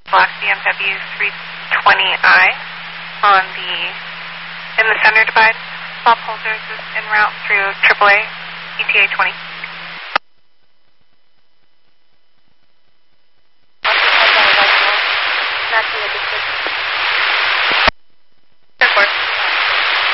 Block BMW 320I in the center divide. Bob Holzers is en route through AAA, ETA 20. Matching the distance.